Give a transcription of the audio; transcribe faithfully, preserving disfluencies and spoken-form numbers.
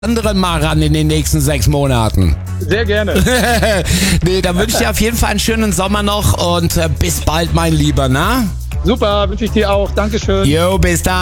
anderen mal ran in den nächsten sechs Monaten. Sehr gerne. Nee, dann wünsche ich dir auf jeden Fall einen schönen Sommer noch und äh, bis bald, mein Lieber, na? Super, wünsche ich dir auch. Dankeschön. Jo, bis dann.